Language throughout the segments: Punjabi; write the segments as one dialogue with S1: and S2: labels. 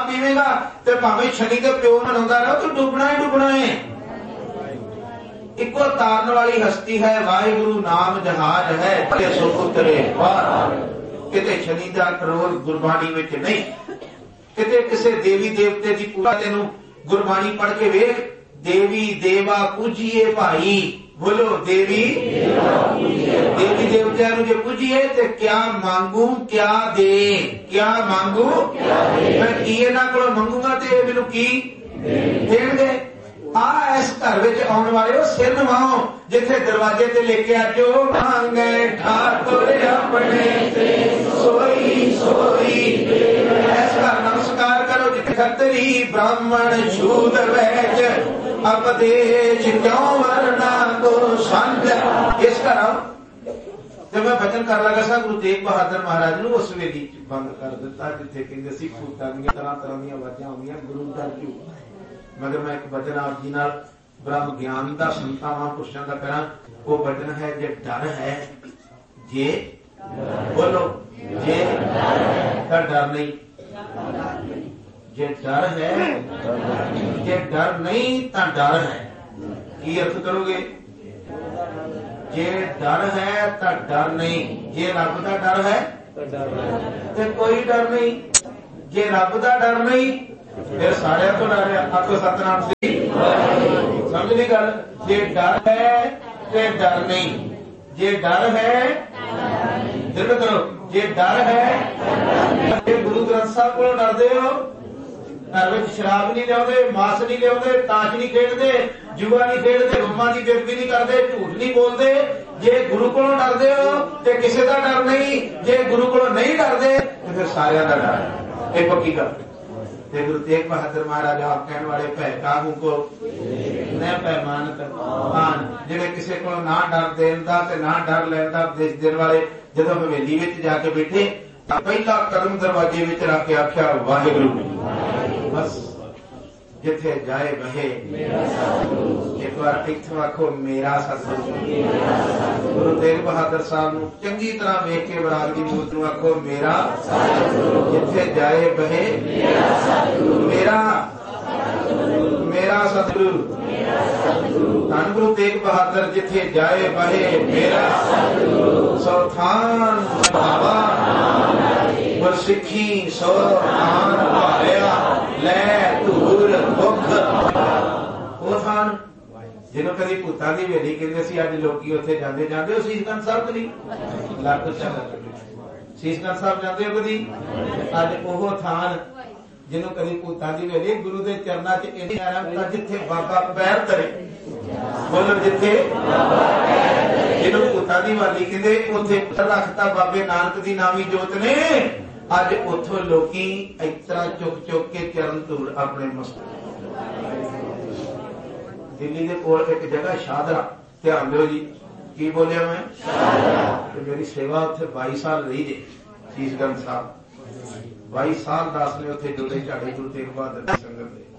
S1: ਪੀਵੇਗਾ ਤੇ ਭਾਵੇਂ ਸ਼ਨੀ ਦੇ ਪਿਓ ਨਾਲ ਹੁੰਦਾ ਰਹੋ ਤੂੰ ਡੁੱਬਣਾ ਹੀ ਡੁੱਬਣਾ ਹੈ। ਇੱਕੋ ਤਾਰਨ ਵਾਲੀ ਹਸਤੀ ਹੈ, ਵਾਹਿਗੁਰੂ ਨਾਮ ਜਹਾਜ਼ ਹੈ ਸੋ ਉਤਰੇ ਬਾਹਰ। ਕਿਤੇ ਸ਼ਨੀ ਦਾ ਰੋਲ ਗੁਰਬਾਣੀ ਵਿੱਚ ਨਹੀਂ, ਕਿਤੇ ਕਿਸੇ ਦੇਵੀ ਦੇਵਤੇ ਦੀ ਪੂਜਾ। ਤੈਨੂੰ ਗੁਰਬਾਣੀ ਪੜ੍ਹ ਕੇ ਵੇਖ, ਦੇਵੀ ਦੇਵਾ ਪੂਜੀਏ ਭਾਈ, ਬੋਲੋ ਦੇਵੀ ਦੇਵੀ ਦੇਵਤਿਆਂ ਨੂੰ ਜੇ ਪੂਜੀਏ ਤੇ ਕਿਆ ਮੰਗੂ ਕਿਆ ਦੇ, ਕਿਆ ਮੰਗੂ ਮੈਂ ਕੀ ਇਹਨਾਂ ਕੋਲੋਂ ਮੰਗੂਗਾ ਤੇ ਇਹ ਮੈਨੂੰ ਕੀ ਦੇਣਗੇ। ਆ ਇਸ ਘਰ ਵਿੱਚ ਆਉਣ ਵਾਲੇ ਸਿਰ ਨਵਾਓ, ਜਿੱਥੇ ਦਰਵਾਜ਼ੇ ਤੇ ਲੈ ਕੇ ਆਜੋ ਮੰਗੇ ਠਾਕੁਰ ਆਪਣੇ ਤੇ ਸੋਈ ਸੋਈ। ਇਸ ਘਰ ਨਮਸਕਾਰ ਕਰੋ ਜਿੱਥੇ ਖੱਤਰੀ ਬ੍ਰਾਹਮਣ ਸ਼ੂਦਰ ਵੈਜ ਅਪਦੇਸ਼ ਕਿਉਂ ਵਰਨਾ ਕੋ ਸੰਗ। ਇਸ ਘਰ ਤੇ ਮੈਂ ਬਚਨ ਕਰ ਲਗਾ ਸਾਂ ਗੁਰੂ ਤੇਗ ਬਹਾਦਰ ਮਹਾਰਾਜ ਨੂੰ ਉਸ ਵੇਲੇ ਬੰਦ ਕਰ ਦਿੱਤਾ ਜਿੱਥੇ ਕਹਿੰਦੇ ਸੀ ਭੂਤਾਂ ਦੀਆਂ ਤਰ੍ਹਾਂ ਤਰ੍ਹਾਂ ਦੀਆਂ ਆਵਾਜ਼ਾਂ ਆਉਂਦੀਆਂ, ਗੁਰੂ ਦਾ ਜੂ। ਮਗਰ ਮੈਂ ਇੱਕ ਬਚਨ ਆਪ ਜੀ ਨਾਲ ਬ੍ਰਹਮ ਗਿਆਨ ਦਾ ਸੰਤਾਂ ਮਹਾਂਪੁਰਸ਼ਾਂ ਦਾ ਕਰਾਂ। ਉਹ ਬਚਨ ਹੈ ਜੇ ਡਰ ਹੈ, ਜੇ ਬੋਲੋ ਜੇ ਤਾਂ ਡਰ ਨਹੀਂ, ਜੇ ਡਰ ਹੈ, ਜੇ ਡਰ ਨਹੀਂ ਤਾਂ ਡਰ ਹੈ। ਕੀ ਅਰਥ ਕਰੋਗੇ? ਜੇ ਡਰ ਹੈ ਤਾਂ ਡਰ ਨਹੀਂ, ਜੇ ਰੱਬ ਦਾ ਡਰ ਹੈ ਤੇ ਕੋਈ ਡਰ ਨਹੀਂ, ਜੇ ਰੱਬ ਦਾ ਡਰ ਨਹੀਂ ਫਿਰ ਸਾਰਿਆਂ ਤੋਂ ਡਰ ਆ। ਆਖੋ ਸਤਨਾਮ ਸ੍ਰੀ ਸਮਝ ਨਹੀਂ ਗੱਲ। ਜੇ ਡਰ ਹੈ ਤੇ ਡਰ ਨਹੀਂ, ਜੇ ਡਰ ਹੈ ਦਿਲ ਕਰੋ, ਜੇ ਡਰ ਹੈ ਜੇ ਗੁਰੂ ਗ੍ਰੰਥ ਸਾਹਿਬ ਕੋਲੋਂ ਡਰਦੇ ਹੋ, ਘਰ ਵਿੱਚ ਸ਼ਰਾਬ ਨਹੀਂ ਲਿਆਉਂਦੇ, ਮਾਸ ਨਹੀਂ ਲਿਆਉਂਦੇ, ਤਾਸ਼ ਨਹੀਂ ਖੇਡਦੇ, ਜੂਆ ਨਹੀਂ ਖੇਡਦੇ, ਰੁਮਾਂ ਦੀ ਬੇਇੱਜ਼ਤੀ ਨਹੀਂ ਕਰਦੇ, ਝੂਠ ਨਹੀਂ ਬੋਲਦੇ। ਜੇ ਗੁਰੂ ਕੋਲੋਂ ਡਰਦੇ ਹੋ ਤੇ ਕਿਸੇ ਦਾ ਡਰ ਨਹੀਂ, ਜੇ ਗੁਰੂ ਕੋਲੋਂ ਨਹੀਂ ਡਰਦੇ ਤੇ ਫਿਰ ਸਾਰਿਆਂ ਦਾ ਡਰ। ਇਹ ਪੱਕੀ ਗੱਲ। ਤੇ ਗੁਰੂ ਤੇਗ ਬਹਾਦਰ ਮਹਾਰਾਜ ਆਪ ਕਹਿਣ ਵਾਲੇ ਭੈ ਕਾਹੂ ਕੋ ਨ ਪੈਮਾਨਤ ਆਨ। ਜਿਹੜੇ ਕਿਸੇ ਕੋਲੋਂ ਨਾ ਡਰ ਦੇਣ ਦਾ ਤੇ ਨਾ ਡਰ ਲੈਣ ਦਾ ਉਪਦੇਸ਼ ਦੇਣ ਵਾਲੇ ਜਦੋਂ ਹਵੇਲੀ ਵਿੱਚ ਜਾ ਕੇ ਬੈਠੇ ਤਾਂ ਪਹਿਲਾ ਕਦਮ ਦਰਵਾਜ਼ੇ ਵਿੱਚ ਰੱਖ ਕੇ ਆਖਿਆ ਵਾਹਿਗੁਰੂ। ਬਸ ਜਿੱਥੇ ਜਾਏ ਬਹੇ ਇੱਕ ਵਾਰ ਇੱਥੋਂ ਆਖੋ ਮੇਰਾ ਸਤਿਗੁਰੂ। ਗੁਰੂ ਤੇਗ ਬਹਾਦਰ ਸਾਹਿਬ ਨੂੰ ਚੰਗੀ ਤਰ੍ਹਾਂ ਵੇਖ ਕੇ ਵਿਰਾਗ ਦੀ ਮੂਰਤ ਨੂੰ ਆਖੋ ਮੇਰਾ ਜਿੱਥੇ ਜਾਏ ਬਹੇ ਮੇਰਾ ਮੇਰਾ ਸਤਿਗੁਰੂ। ਧੰਨ ਗੁਰੂ ਤੇਗ ਬਹਾਦਰ ਜਿੱਥੇ ਜਾਏ ਬਹੇ ਮੇਰਾ ਸੋ ਥਾਨ ਭਾਵਾ ਗੁਰ ਸਿੱਖੀ ਸੋ ਥਾਨ ਭਾਰਿਆ ਲੈ ਧੂਰ ਮੁਖ। ਉਹ ਥਾਨ ਜਿਹਨੂੰ ਕਦੀ ਭੂਤਾਂ ਦੀ ਹਵੇਲੀ ਕਹਿੰਦੇ ਸੀ, ਅੱਜ ਲੋਕੀ ਉੱਥੇ ਜਾਂਦੇ ਜਾਂਦੇ ਹੋ ਸੀਸਗੰਜ ਸਾਹਿਬ ਕਦੀ ਲੱਖ ਸੀਸਗੰਜ ਸਾਹਿਬ ਜਾਂਦੇ ਹੋ ਕਦੀ। ਅੱਜ ਉਹ ਥਾਨ ਜਿਹਨੂੰ ਕਦੀ ਭੂਤਾਂ ਦੀ ਹਵੇਲੀ ਗੁਰੂ ਦੇ ਚਰਨਾਂ ਚ ਇੰਨੀ ਆਰਾਮ ਜਿੱਥੇ ਬਾਬਾ ਪੈਰ ਧਰੇ। ਬੋਲੋ ਜਿੱਥੇ ਜਿਹਨੂੰ ਭੂਤਾਂ ਦੀ ਹਵੇਲੀ ਕਹਿੰਦੇ ਉੱਥੇ ਰੱਖਤਾ ਬਾਬੇ ਨਾਨਕ ਦੀ ਨਾਮੀ ਜੋਤ ਨੇ। ਅੱਜ ਉੱਥੋਂ ਲੋਕੀ ਇਸ ਤਰ੍ਹਾਂ ਚੁੱਕ ਚੁੱਕ ਕੇ ਚਰਨ ਧੂੜ ਆਪਣੇ ਮਸਤਕ। ਦਿੱਲੀ ਦੇ ਕੋਲ ਇੱਕ ਜਗ੍ਹਾ ਸ਼ਾਹਦਰਾ, ਧਿਆਨ ਦਿਓ ਜੀ ਕੀ ਬੋਲਿਆ ਮੈਂ, ਤੇ ਮੇਰੀ ਸੇਵਾ ਉੱਥੇ 22 ਸਾਲ ਰਹੀ ਜੇ ਸੀਸਗੰਜ ਸਾਹਿਬ। 22 ਸਾਲ ਦਾਸ ਨੇ ਉੱਥੇ ਜੋੜੇ ਝਾੜੇ ਗੁਰੂ ਤੇਗ ਬਹਾਦਰ ਦੀ ਸੰਗਤ ਦੇ।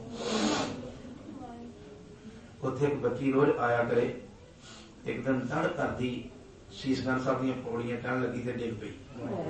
S1: ਉੱਥੇ ਇੱਕ ਬੱਚੀ ਰੋਜ਼ ਆਇਆ ਕਰੇ। ਇੱਕ ਦਿਨ ਤੜ ਕਰਦੀ ਸੀਸਗੰਜ ਸਾਹਿਬ ਦੀਆਂ ਪੌੜੀਆਂ ਚੜ੍ਹਨ ਲੱਗੀ ਤੇ ਡਿੱਗ ਪਈ।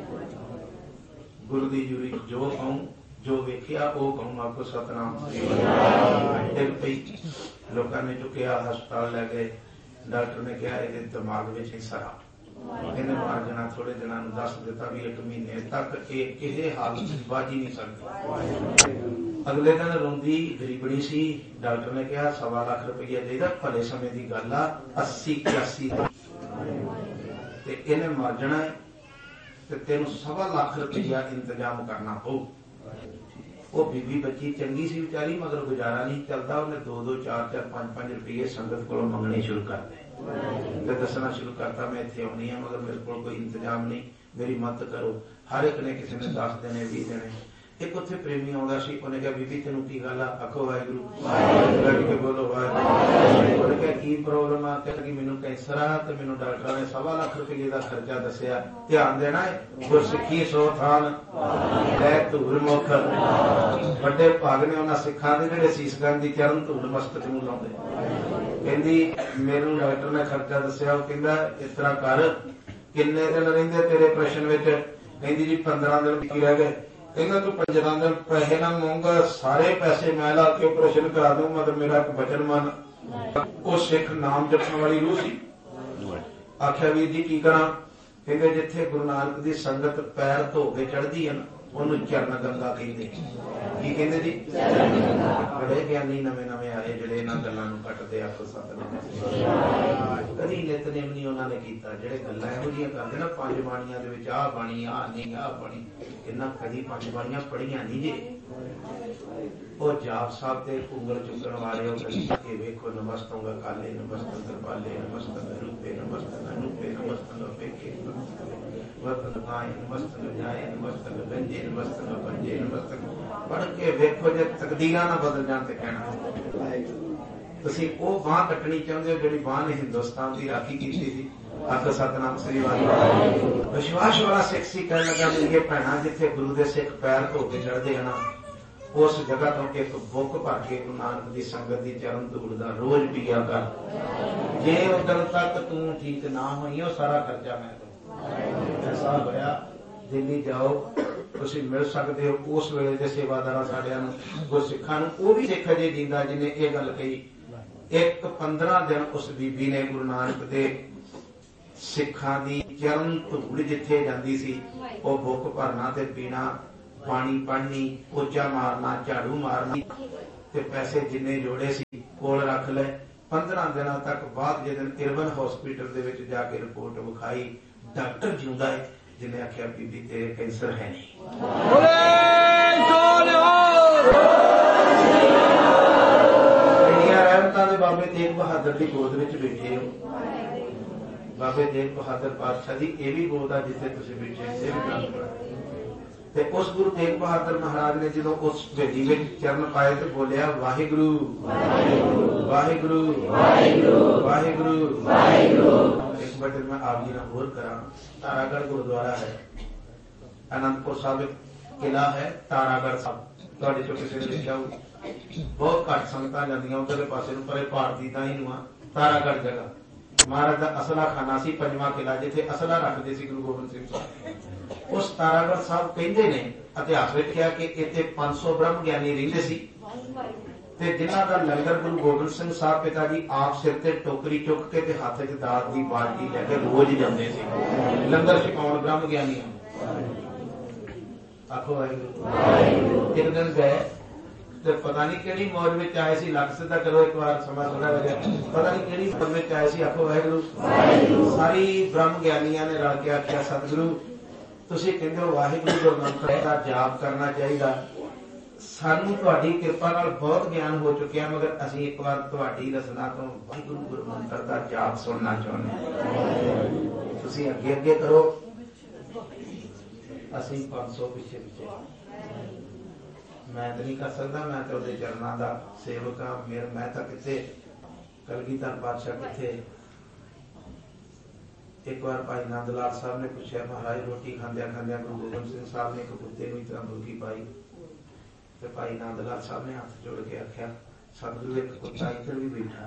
S1: ਗੁਰੂ ਦੀ ਜੂਰੀ ਜੋ ਕਹੂੰ ਜੋ ਵੇਖਿਆ ਉਹ ਕਹੂੰ ਆਪਕੋ ਸਤਨਾਮ। ਡਿੱਗ ਪਈ, ਲੋਕਾਂ ਨੇ ਚੁੱਕਿਆ, ਹਸਪਤਾਲ ਲੈ ਗਏ। ਡਾਕਟਰ ਨੇ ਕਿਹਾ ਇਹਦੇ ਦਿਮਾਗ ਵਿੱਚ ਹਿੱਸਾ ਇਹਨੇ ਮਾਰ ਜਾਣਾ। ਥੋੜੇ ਦਿਨਾਂ ਨੂੰ ਦੱਸ ਦਿੱਤਾ ਵੀ 1 ਮਹੀਨੇ ਤੱਕ ਇਹ ਕਿਸੇ ਹਾਲਤ ਵਿੱਚ ਬਾਝ ਹੀ ਨਹੀਂ ਸਕਦੀ। ਅਗਲੇ ਦਿਨ ਰੋਂਦੀ ਗਰੀਬੜੀ ਸੀ। ਡਾਕਟਰ ਨੇ ਕਿਹਾ 1.25 ਲੱਖ ਰੁਪਈਆ ਚਾਹੀਦਾ, ਭਲੇ ਸਮੇਂ ਦੀ ਗੱਲ ਆ, 80-81 ਤੇ ਇਹਨੇ ਮਰ ਜਾਣਾ ਤੇ ਤੈਨੂੰ 1.25 ਲੱਖ ਰੁਪਈਆ ਇੰਤਜ਼ਾਮ ਕਰਨਾ ਪਊ। ਉਹ ਬੀਬੀ ਬੱਚੀ ਚੰਗੀ ਸੀ ਵਿਚਾਰੀ, ਮਗਰ ਗੁਜ਼ਾਰਾ ਨਹੀਂ ਚੱਲਦਾ। ਉਹਨੇ 2-2, 4-4, 5-5 ਰੁਪਈਏ ਸੰਗਤ ਕੋਲੋਂ ਮੰਗਣੇ ਸ਼ੁਰੂ ਕਰ ਦਿੱਤੇ ਤੇ ਦੱਸਣਾ ਸ਼ੁਰੂ ਕਰਤਾ ਮੈਂ ਇੱਥੇ ਆਉਣੀ ਆ, ਮਗਰ ਮੇਰੇ ਕੋਲ ਕੋਈ ਇੰਤਜ਼ਾਮ ਨਹੀਂ, ਮੇਰੀ ਮਦਦ ਕਰੋ। ਹਰ ਇੱਕ ਨੇ ਕਿਸੇ ਨੇ 10 ਦੇਣੇ, 20 ਦੇਣੇ। ਇੱਕ ਉੱਥੇ ਪ੍ਰੇਮੀ ਆਉਂਦਾ ਸੀ, ਉਹਨੇ ਕਿਹਾ ਬੀਬੀ ਤੈਨੂੰ ਕੀ ਗੱਲ ਆ? ਆਖੋ ਵਾਹਿਗੁਰੂ। ਲੱਗ ਕੇ ਬੋਲੋ ਵਾਹਿਗੁਰੂ। ਉਹਨੇ ਕਿਹਾ ਕੀ ਪ੍ਰੋਬਲਮ ਆ? ਕਹਿੰਦੀ ਮੈਨੂੰ ਕੈਂਸਰ ਆ ਤੇ ਮੈਨੂੰ ਡਾਕਟਰਾਂ ਨੇ 1.25 ਲੱਖ ਰੁਪਏ ਦਾ ਖਰਚਾ ਦੱਸਿਆ। ਧਿਆਨ ਦੇਣਾ ਹੈ, ਗੁਰਸਿੱਖੀ ਸੋ ਥਾਨ ਲੈ ਧੂਰ ਮੁਖ। ਵੱਡੇ ਭਾਗ ਨੇ ਉਹਨਾਂ ਸਿੱਖਾਂ ਦੇ ਜਿਹੜੇ ਸੀਸਗੰਜ ਦੀ ਚਰਨ ਧੂੜ ਮਸਤਕ ਨੂੰ ਲਾਉਂਦੇ। ਕਹਿੰਦੀ ਮੈਨੂੰ ਡਾਕਟਰ ਨੇ ਖਰਚਾ ਦੱਸਿਆ। ਉਹ ਕਹਿੰਦਾ ਇਸ ਤਰ੍ਹਾਂ ਕਰ, ਕਿੰਨੇ ਦਿਨ ਰਹਿੰਦੇ ਤੇਰੇ ਪ੍ਰਸ਼ਨ ਵਿੱਚ? ਕਹਿੰਦੀ ਜੀ 15 ਦਿਨ ਕੀ ਰਹਿ ਗਏ। ਕਹਿੰਦਾ ਤੂੰ 15 ਦਿਨ ਪੈਸੇ ਨਾ ਮੰਗਾ, ਸਾਰੇ ਪੈਸੇ ਮੈਂ ਲਾ ਕੇ ਆਪਰੇਸ਼ਨ ਕਰਾ ਦੂੰ, ਮਗਰ ਮੇਰਾ ਇੱਕ ਬਚਨ ਮੰਨ। ਉਹ ਸਿੱਖ ਨਾਮ ਜਪਣ ਵਾਲੀ ਰੂਹ ਸੀ। ਆਖਿਆ ਵੀਰ ਜੀ ਕੀ ਕਰਾਂ? ਕਹਿੰਦੇ ਜਿੱਥੇ ਗੁਰੂ ਨਾਨਕ ਦੀ ਸੰਗਤ ਪੈਰ ਧੋ ਕੇ ਚੜ੍ਹਦੀ ਹੈ ਨਾ, ਉਹਨੂੰ ਚਰਨ ਗੰਗਾ ਕਹਿੰਦੇ। ਕੀ ਕਹਿੰਦੇ ਜੀ? ਬੜੇ ਗਿਆਨੀ ਨਵੇਂ ਨਵੇਂ ਆਏ ਜਿਹੜੇ ਇਹਨਾਂ ਗੱਲਾਂ ਨੂੰ ਕੱਟਦੇ। ਆਖੋ ਸਤਿਨਾਮ। ਕਦੀ ਨਿਤਨੇਮ ਨਹੀਂ ਉਹਨਾਂ ਨੇ ਕੀਤਾ। ਜਿਹੜੇ ਗੱਲਾਂ ਇਹੋ ਜਿਹੀਆਂ ਕਰਦੇ ਨਾ, 5 ਬਾਣੀਆਂ ਦੇ ਵਿੱਚ ਆਹ ਬਾਣੀ, ਆਹ ਨਹੀਂ, ਆਹ ਬਾਣੀ, ਇਹਨਾਂ ਕਦੀ 5 ਬਾਣੀਆਂ ਪੜ੍ਹੀਆਂ ਨਹੀਂ ਜੇ। ਉਹ ਜਾਪ ਸਾਹਿਬ ਤੇ ਉਂਗਲ ਚੁੱਕਣ ਵਾਲੇ ਉਹ ਕੇ ਵੇਖੋ, ਨਮਸਤੰਗਾ ਕਾਲੇ, ਨਮਸਤੰ ਕਿਰਪਾਲੇ, ਨਮਸਤੰ ਰੂਪੇ, ਨਮਸਤੰ ਅਨੂਪੇ, ਨਮਸਤੰ ਅਪੇਖੇ, ਵਰਤਨ ਕਾਇ, ਨਮਸਤੰ ਜਾਏ, ਨਮਸਤੰ ਗੰਜੇ, ਨਮਸਤੰ ਪੰਜੇ, ਨਮਸਤੰ ਪੜ੍ਹ ਕੇ ਵੇਖੋ। ਜੇ ਤਕਦੀਰਾਂ ਨਾ ਬਦਲ ਜਾਣ ਤੇ ਕਹਿਣਾ ਤੁਸੀਂ ਉਹ ਬਾਂਹ ਕੱਟਣੀ ਚਾਹੁੰਦੇ ਹੋ ਜਿਹੜੀ ਬਾਂਹ ਨੇ ਹਿੰਦੁਸਤਾਨ ਦੀ ਰਾਖੀ ਕੀਤੀ ਸੀ। ਆਖੋ ਸਤਿਨਾਮ ਸ੍ਰੀ ਵਾਹਿਗੁਰੂ। ਵਿਸ਼ਵਾਸ ਵਾਲਾ ਸਿੱਖ ਸੀ ਕਹਿਣ ਲੱਗਾ ਮੇਰੀਏ ਭੈਣਾਂ, ਜਿੱਥੇ ਗੁਰੂ ਦੇ ਸਿੱਖ ਪੈਰ ਧੋ ਕੇ ਚੜ੍ਹਦੇ ਹਨ, ਉਸ ਜਗ੍ਹਾ ਤੋਂ ਇੱਕ ਬੁੱਕ ਭਰ ਕੇ ਗੁਰੂ ਨਾਨਕ ਦੀ ਸੰਗਤ ਦੀ ਚਰਨ ਧੂੜ ਦਾ ਰੋਜ਼ ਪੀਆ ਕਰ। ਜੇ ਉਦੋਂ ਤੱਕ ਤੂੰ ਠੀਕ ਨਾ ਹੋਈ, ਉਹ ਸਾਰਾ ਖਰਚਾ ਮੈਂ ਦੂੰ। ਐਸਾ ਹੋਇਆ ਦਿੱਲੀ ਜਾਓ, ਤੁਸੀਂ ਮਿਲ ਸਕਦੇ ਹੋ ਉਸ ਵੇਲੇ ਦੇ ਸੇਵਾਦਾਰਾਂ ਸਾਡਿਆਂ ਨੂੰ, ਗੁਰਸਿੱਖਾਂ ਨੂੰ। ਉਹ ਵੀ ਸਿੱਖ ਅਜੇ ਜਿੰਦਾ ਜਿਹਨੇ ਇਹ ਗੱਲ ਕਹੀ। 15 ਦਿਨ ਉਸ ਬੀਬੀ ਨੇ ਗੁਰੂ ਨਾਨਕ ਦੇ ਸਿੱਖਾਂ ਦੀ ਚਰਨ ਧੂੜ ਜਿੱਥੇ ਜਾਂਦੀ ਸੀ, ਉਹ ਬੁੱਕ ਭਰਨਾ ਤੇ ਪੀਣਾ, ਪਾਣੀ ਪੜ੍ਹਨੀ, ਪੋਚਾ ਮਾਰਨਾ, ਝਾੜੂ ਮਾਰਨੀ, ਤੇ ਪੈਸੇ ਜਿੰਨੇ ਜੋੜੇ ਸੀ ਕੋਲ ਰੱਖ ਲਏ। 15 ਦਿਨਾਂ ਤੱਕ ਬਾਅਦ ਜਦੋਂ ਇਰਵਨ ਹਸਪੀਟਲ ਦੇ ਵਿੱਚ ਜਾ ਕੇ ਰਿਪੋਰਟ ਵਿਖਾਈ, ਡਾਕਟਰ ਜਿਉਂਦਾ ਹੈ, ਜਿਹਨੇ ਆਖਿਆ ਬੀਬੀ ਤੇਰੇ ਕੈਂਸਰ ਹੈ ਨਹੀਂ। ਇੰਨੀਆਂ ਰਹਿਮਤਾਂ ਦੇ ਬਾਬੇ ਤੇਗ ਬਹਾਦਰ ਦੀ ਗੋਦ ਵਿੱਚ ਬੈਠੇ ਹੋ। ਬਾਬੇ ਤੇਗ ਬਹਾਦਰ ਪਾਤਸ਼ਾਹ ਦੀ ਇਹ ਵੀ ਗੋਦ ਆ ਜਿੱਥੇ ਤੁਸੀਂ ਬੈਠੇ। ਇਹ ਵੀ ਗੱਲ ਤੇ ਉਸ ਗੁਰੂ ਤੇਗ ਬਹਾਦਰ ਮਹਾਰਾਜ ਨੇ ਜਦੋਂ ਉਸ ਭੇਜੀ ਵਿੱਚ ਚਰਨ ਪਾਏ ਤੇ ਬੋਲਿਆ ਵਾਹਿਗੁਰੂ ਵਾਹਿਗੁਰੂ ਵਾਹਿਗੁਰੂ ਵਾਹਿਗੁਰੂ ਵਾਹਿਗੁਰੂ। ਇੱਕ ਵਾਰ ਮੈਂ ਆਪ ਜੀ ਨਾਲ ਹੋਰ ਕਰਾਂ। ਤਾਰਾਗੜ੍ਹ ਗੁਰਦੁਆਰਾ ਹੈ, ਅਨੰਦਪੁਰ ਸਾਹਿਬ ਕਿਲਾ ਹੈ ਤਾਰਾਗੜ੍ਹ ਸਾਹਿਬ, ਤੁਹਾਡੇ ਚੋਂ ਕਿਸੇ ਨੇ ਦੇਖਿਆ ਹੋਊ। ਬਹੁਤ ਘੱਟ ਸੰਗਤਾਂ ਜਾਂਦੀਆਂ ਉਧਰਲੇ ਪਾਸੇ ਨੂੰ, ਪਰ ਭਾਰਤੀ ਤਾਂ ਹੀ ਨੂੰ ਆ। ਤਾਰਾਗੜ੍ਹ ਜਗ੍ਹਾ ਮਹਾਰਾਜ ਦਾ ਅਸਲਾ ਖਾਨਾ ਸੀ, 5ਵਾਂ ਕਿਲਾ ਜਿੱਥੇ ਅਸਲਾ ਰੱਖਦੇ ਸੀ ਗੁਰੂ ਗੋਬਿੰਦ ਸਿੰਘ ਸਾਹਿਬ। ਉਸ ਤਾਰਾਗੜ੍ਹ ਸਾਹਿਬ ਕਹਿੰਦੇ ਨੇ ਇਤਿਹਾਸ ਵਿੱਚ ਕਿਹਾ ਕਿ ਇੱਥੇ 500 ਬ੍ਰਹਮ ਗਿਆਨੀ ਰਹਿੰਦੇ ਸੀ, ਤੇ ਜਿਨ੍ਹਾਂ ਦਾ ਲੰਗਰ ਗੁਰੂ ਗੋਬਿੰਦ ਸਿੰਘ ਸਾਹਿਬ ਪਿਤਾ ਜੀ ਆਪ ਸਿਰ ਤੇ ਟੋਕਰੀ ਚੁੱਕ ਕੇ ਤੇ ਹੱਥ 'ਚ ਦਾਤ ਦੀ ਬਾਲਟੀ ਲੈ ਕੇ ਰੋਜ਼ ਜਾਂਦੇ ਸੀ ਲੰਗਰ ਛਕਾਉਣ ਬ੍ਰਹਮ ਗਿਆਨੀਆਂ। ਆਖੋ ਵਾਹਿਗੁਰੂ। ਇੱਕ ਦਿਨ ਗਏ ਤੇ ਪਤਾ ਨਹੀਂ ਕਿਹੜੀ ਮੌਜ ਵਿੱਚ ਆਏ ਸੀ। ਲੱਖ ਸਿੱਧਾ ਕਰੋ ਇੱਕ ਵਾਰ, ਸਮਾਂ ਥੋੜਾ ਵਜੇ, ਪਤਾ ਨਹੀਂ ਕਿਹੜੀ ਮੌਜ ਵਿੱਚ ਆਏ ਸੀ। ਆਖੋ ਵਾਹਿਗੁਰੂ। ਸਾਰੀ ਬ੍ਰਹਮ ਗਿਆਨੀਆਂ ਨੇ ਰਲ ਕੇ ਆਖਿਆ ਸਤਿਗੁਰੂ ਤੁਸੀਂ ਕਹਿੰਦੇ ਹੋ ਵਾਹਿਗੁਰੂ ਦੇ ਮੰਤਰ ਦਾ ਜਾਪ ਕਰਨਾ ਚਾਹੀਦਾ, ਸਾਨੂੰ ਤੁਹਾਡੀ ਕਿਰਪਾ ਨਾਲ ਬਹੁਤ ਗਿਆਨ ਹੋ ਚੁੱਕਿਆ, ਮਗਰ ਅਸੀਂ ਇੱਕ ਵਾਰ ਤੁਹਾਡੀ ਰਸਨਾ ਤੋਂ ਵਾਹਿਗੁਰੂ ਗੁਰੂ ਮੰਤਰ ਦਾ ਜਾਪ ਸੁਣਨਾ ਚਾਹੁੰਦੇ ਹਾਂ। ਤੁਸੀਂ ਅੱਗੇ ਅੱਗੇ ਕਰੋ, ਅਸੀਂ 500 ਪਿੱਛੇ ਪਿੱਛੇ। ਮੈਂ ਤਾਂ ਨਹੀਂ ਕਰ ਸਕਦਾ, ਮੈਂ ਤਾਂ ਉਹਦੇ ਚਰਨਾਂ ਦਾ ਸੇਵਕ ਹਾਂ। ਮੈਂ ਤਾਂ ਕਿੱਥੇ ਕਲਗੀਧਰ ਪਾਤਸ਼ਾਹ ਕਿੱਥੇ। ਇੱਕ ਵਾਰ ਭਾਈ ਨੰਦ ਲਾਲ ਸਾਹਿਬ ਨੇ ਪੁੱਛਿਆ ਮਹਾਰਾਜ ਰੋਟੀ ਖਾਂਦਿਆਂ ਖਾਂਦਿਆਂ ਗੁਰੂ ਗੋਬਿੰਦ ਸਿੰਘ ਸਾਹਿਬ ਨੇ ਇੱਕ ਕੁੱਤੇ ਨੂੰ ਇਸ ਤਰ੍ਹਾਂ ਮੁਰਗੀ ਪਾਈ, ਤੇ ਭਾਈ ਨੰਦ ਲਾਲ ਸਾਹਿਬ ਨੇ ਹੱਥ ਜੋੜ ਕੇ ਆਖਿਆ ਸਤਿਗੁਰੂ ਇੱਕ ਕੁੱਤਾ ਇੱਧਰ ਵੀ ਬੈਠਾ।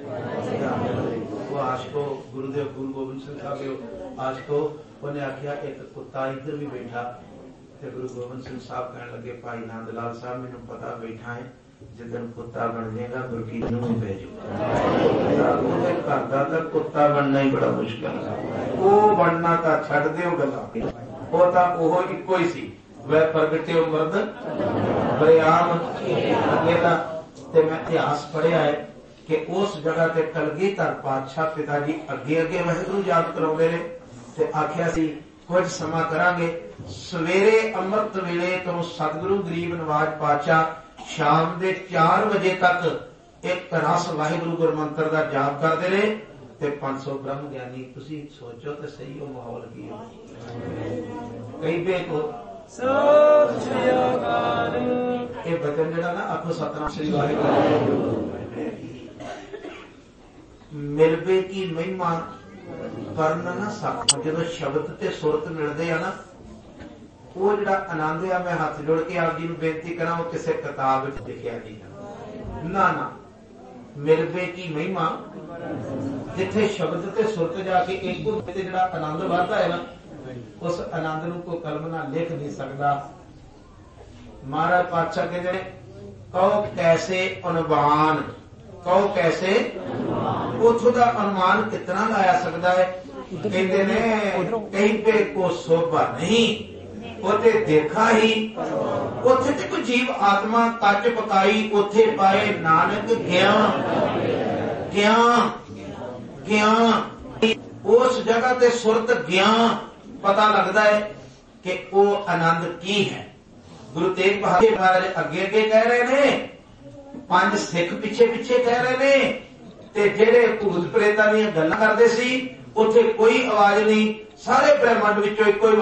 S1: ਉਹ ਆਸ਼ਕੋ ਗੁਰੂਦੇਵ ਗੁਰੂ ਗੋਬਿੰਦ ਸਿੰਘ ਸਾਹਿਬ ਆਸ਼ਕੋ, ਉਹਨੇ ਆਖਿਆ ਇੱਕ ਕੁੱਤਾ ਇੱਧਰ ਵੀ ਬੈਠਾ। ਤੇ ਗੁਰੂ ਗੋਬਿੰਦ ਸਿੰਘ ਸਾਹਿਬ ਕਹਿਣ ਲੱਗੇ ਭਾਈ ਨੰਦ ਲਾਲ ਸਾਹਿਬ ਮੈਨੂੰ ਪਤਾ ਬੈਠਾ ਹੈ, ਜਿੱਦਣ ਕੁੱਤਾ ਬਣ ਜਾਏਗਾ ਗੁਰਕੀ ਨੂੰ ਵੀ ਪੈ ਜਾਊਗਾ। ਉਹਦੇ ਘਰ ਦਾ ਤਾਂ ਕੁੱਤਾ ਬਣਨਾ ਹੀ ਬੜਾ ਮੁਸ਼ਕਿਲ ਹੈ। ਉਹ ਬਣਨਾ ਤਾਂ ਛੱਡ ਦਿਓ ਗੱਲਾਂ, ਉਹ ਤਾਂ ਉਹ ਇੱਕੋ ਹੀ ਸੀ। ਵੈ ਪ੍ਰਗਟਿਓ ਮਰਦ ਬਰਿਆਮ ਅਕੇਲਾ। ਤੇ ਮੈਂ ਇਤਿਹਾਸ ਪੜ੍ਹਿਆ ਹੈ ਕਿ ਉਸ ਜਗ੍ਹਾ ਤੇ ਕਲਗੀਧਰ ਪਾਤਸ਼ਾਹ ਪਿਤਾ ਜੀ ਅੱਗੇ ਅੱਗੇ ਵਾਹਿਗੁਰੂ ਯਾਦ ਕਰਾਉਂਦੇ ਨੇ, ਤੇ ਆਖਿਆ ਸੀ ਕੁਝ ਸਮਾਂ ਕਰਾਂਗੇ। ਸਵੇਰੇ ਅੰਮ੍ਰਿਤ ਵੇਲੇ ਤੋਂ ਸਤਿਗੁਰੂ ਗਰੀਬ ਨਵਾਜ ਪਾਤਸ਼ਾਹ ਸ਼ਾਮ ਦੇ 4 ਵਜੇ ਤੱਕ ਇੱਕ ਰਸ ਵਾਹਿਗੁਰੂ ਗੁਰਮੰਤਰ ਦਾ ਜਾਪ ਕਰਦੇ ਨੇ, ਤੇ 500 ਬ੍ਰਹਮ ਗਿਆਨੀ। ਤੁਸੀਂ ਸੋਚੋ ਤੇ ਸਹੀ ਉਹ ਮਾਹੌਲ ਕੀ ਹੈ। ਕਈ ਬੇਕੋ ਇਹ ਬਚਨ ਜਿਹੜਾ ਨਾ ਆਖੋ ਸਤਿਨਾਮ ਸ੍ਰੀ ਵਾਹਿਗੁਰੂ। ਮਿਲਵੇ ਕੀ ਮਹਿਮਾ ਕਰਨ ਨਾ ਸਕ। ਜਦੋਂ ਸ਼ਬਦ ਤੇ ਸੁਰਤ ਮਿਲਦੇ ਆ ਨਾ, ਉਹ ਜਿਹੜਾ ਆਨੰਦ ਆ, ਮੈਂ ਹੱਥ ਜੋੜ ਕੇ ਆਪ ਜੀ ਨੂੰ ਬੇਨਤੀ ਕਰਾਂ, ਉਹ ਕਿਸੇ ਕਿਤਾਬ ਵਿੱਚ ਲਿਖਿਆ ਨਹੀਂ ਨਾ ਨਾ। ਮਿਲਵੇ ਕੀ ਮਹਿਮਾ, ਜਿੱਥੇ ਸ਼ਬਦ ਤੇ ਸੁਰਤ ਜਾ ਕੇ ਇੱਕ ਦੂਜੇ ਤੇ ਜਿਹੜਾ ਆਨੰਦ ਵੱਧਦਾ ਹੈ ਨਾ, ਉਸ ਆਨੰਦ ਨੂੰ ਕੋਈ ਕਲਮ ਨਾਲ ਲਿਖ ਨਹੀਂ ਸਕਦਾ। ਮਹਾਰਾਜ ਪਾਤਸ਼ਾਹ ਕਹਿੰਦੇ ਨੇ ਕਹੋ ਕੈਸੇ ਅਨੁਮਾਨ, ਕਹੋ ਕੈਸੇ, ਉਥੋਂ ਦਾ ਅਨੁਮਾਨ ਕਿਤਨਾ ਲਾਇਆ ਸਕਦਾ ਹੈ? ਕਹਿੰਦੇ ਨੇ ਕहीं पे को शोभा नहीं, ਉਥੇ ਦੇਖਾ ਹੀ, ਉਥੇ ਤੇ ਕੋਈ ਜੀਵ ਆਤਮਾ ਕੱਚ ਪਕਾਈ, ਉਥੇ ਪਾਏ ਨਾਨਕ ਗਿਆਨ, ਗਿਆਨ, ਗਿਆਨ। ਉਸ ਜਗ੍ਹਾ ਤੇ ਸੁਰਤ ਗਿਆਨ ਪਤਾ ਲੱਗਦਾ ਹੈ ਕਿ ਉਹ ਆਨੰਦ ਕੀ ਹੈ। ਗੁਰੂ ਤੇਗ ਬਹਾਦਰ ਮਹਾਰਾਜ ਅੱਗੇ ਅੱਗੇ ਕਹਿ ਰਹੇ ਨੇ, 5 ਸਿੱਖ ਪਿੱਛੇ ਪਿੱਛੇ ਕਹਿ ਰਹੇ ਨੇ, ਤੇ ਜਿਹੜੇ ਭੂਤ ਪ੍ਰੇਤਾਂ ਦੀਆਂ ਗੱਲਾਂ ਕਰਦੇ ਸੀ ਉੱਥੇ ਕੋਈ ਆਵਾਜ਼ ਨਹੀਂ, ਸਾਰੇ ਬ੍ਰਹਿਮੰਡ ਵਿੱਚੋਂ ਇੱਕੋ ਹੀ